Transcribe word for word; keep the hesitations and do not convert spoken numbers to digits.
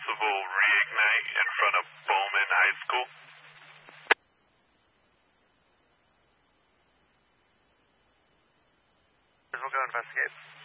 possible reignite in front of Bowman High School. We'll go investigate.